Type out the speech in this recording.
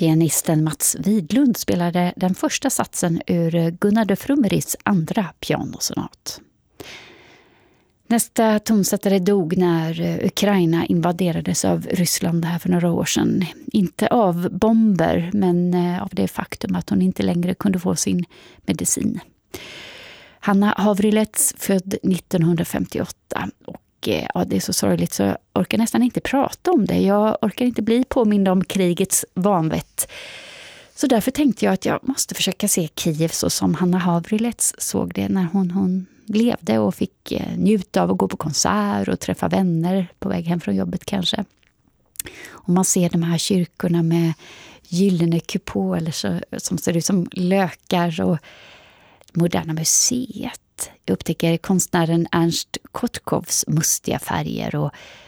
Pianisten Mats Widlund spelade den första satsen ur Gunnar de Frummeris andra pianosonat. Nästa tonsättare dog när Ukraina invaderades av Ryssland här för några år sedan. Inte av bomber, men av det faktum att hon inte längre kunde få sin medicin. Hanna Havrilets, född 1958, och det är så sorgligt så jag orkar nästan inte prata om det. Jag orkar inte bli påmind om krigets vanvett. Så därför tänkte jag att jag måste försöka se Kiev så som Hanna Havrilets såg det när hon levde och fick njuta av att gå på konsert och träffa vänner på väg hem från jobbet kanske. Och man ser de här kyrkorna med gyllene kupoler som ser ut som lökar och Moderna museet. Jag upptäcker konstnären Ernst Kotkovs mustiga färger och